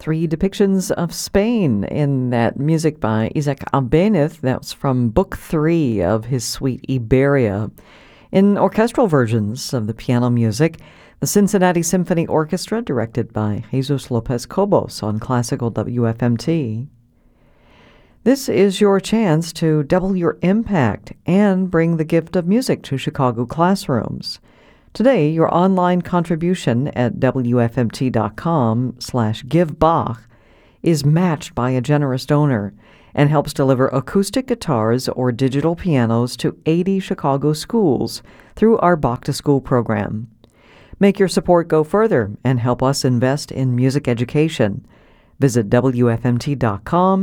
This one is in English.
Three depictions of Spain in that music by Isaac Albéniz. That's from Book 3 of his suite Iberia. In orchestral versions of the piano music, the Cincinnati Symphony Orchestra, directed by Jesus Lopez Cobos on Classical WFMT. This is your chance to double your impact and bring the gift of music to Chicago classrooms. Today, your online contribution at wfmt.com/givebach is matched by a generous donor and helps deliver acoustic guitars or digital pianos to 80 Chicago schools through our Bach to School program. Make your support go further and help us invest in music education. Visit wfmt.com/give.